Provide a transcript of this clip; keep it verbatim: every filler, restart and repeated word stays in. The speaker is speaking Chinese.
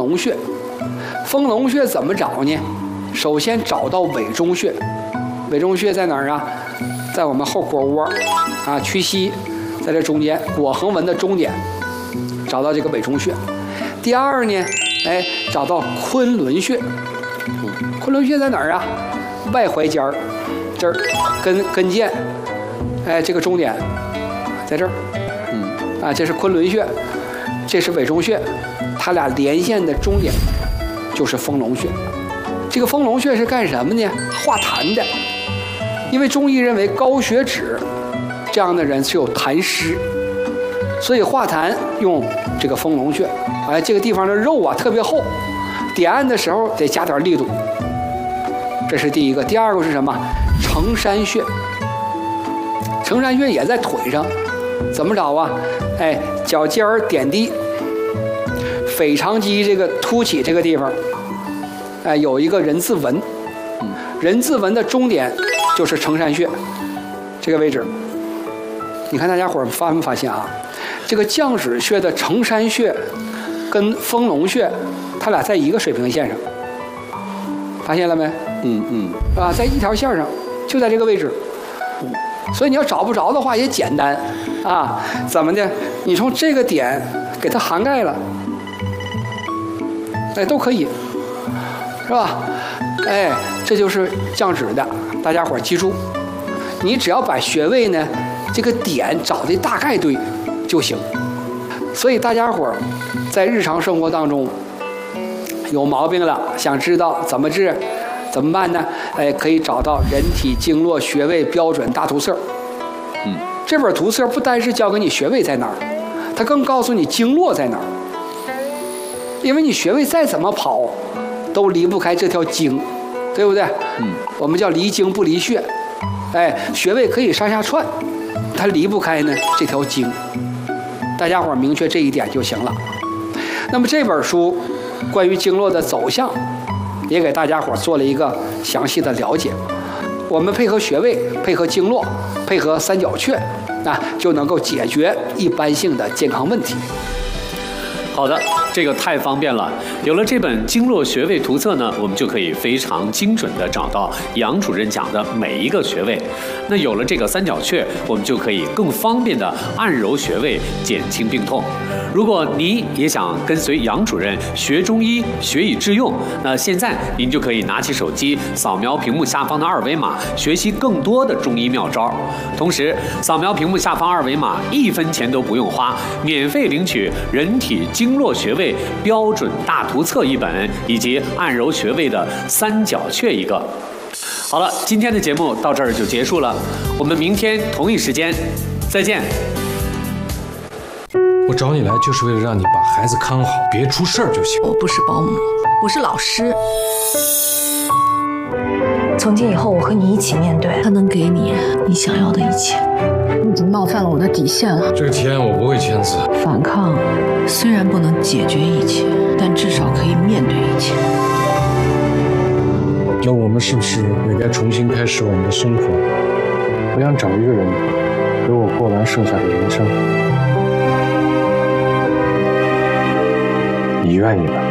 龙穴。丰隆穴怎么找呢？首先找到委中穴，委中穴在哪儿啊？在我们后腘窝啊，屈膝，在这中间腘横纹的中点，找到这个委中穴。第二呢，哎，找到昆仑穴。昆仑穴在哪儿啊？外踝尖儿，这儿跟跟腱，哎，这个中点在这儿，嗯，啊，这是昆仑穴，这是委中穴，它俩连线的中点就是丰隆穴。这个丰隆穴是干什么呢？化痰的，因为中医认为高血脂这样的人是有痰湿，所以化痰用这个丰隆穴。哎，这个地方的肉啊特别厚，点按的时候得加点力度。这是第一个。第二个是什么？承山穴。承山穴也在腿上，怎么找啊？哎，脚尖儿点地，腓肠肌这个凸起这个地方，哎，有一个人字纹，人字纹的中点就是承山穴，这个位置。你看大家伙儿发没发现啊？这个降脂穴的承山穴跟丰隆穴，它俩在一个水平线上，发现了没？ 嗯嗯， 啊，在一条线上，就在这个位置。所以你要找不着的话也简单啊，怎么的？你从这个点给它涵盖了，哎，都可以，是吧？哎，这就是降脂的，大家伙儿记住，你只要把穴位呢这个点找的大概对就行。所以大家伙儿在日常生活当中有毛病了，想知道怎么治，怎么办呢？哎，可以找到《人体经络穴位标准大图册》。嗯，这本图册不单是教给你穴位在哪儿，它更告诉你经络在哪儿。因为你穴位再怎么跑，都离不开这条经，对不对？嗯，我们叫离经不离穴。哎，穴位可以上下串，它离不开呢这条经。大家伙儿明确这一点就行了。那么这本书关于经络的走向，也给大家伙儿做了一个详细的了解。我们配合穴位，配合经络，配合三角穴，啊，就能够解决一般性的健康问题。 好的，这个太方便了。有了这本经络穴位图册呢，我们就可以非常精准地找到杨主任讲的每一个穴位。那有了这个三角穴，我们就可以更方便地按揉穴位，减轻病痛。如果您也想跟随杨主任学中医，学以致用，那现在您就可以拿起手机，扫描屏幕下方的二维码，学习更多的中医妙招。同时，扫描屏幕下方二维码，一分钱都不用花，免费领取《人体经络穴位标准大图册》一本，以及按揉穴位的三角穴一个。好了，今天的节目到这儿就结束了，我们明天同一时间再见。 我找你来就是为了让你把孩子看好，别出事儿就行。 我不是保姆，我是老师。 从今以后，我和你一起面对。 他能给你你想要的一切。 你已经冒犯了我的底线了。 这个提案我不会签字。 反抗虽然不能解决一切，但至少可以面对一切。 那我们是不是也该重新开始我们的生活？我想找一个人陪我过完剩下的人生。你愿意吗？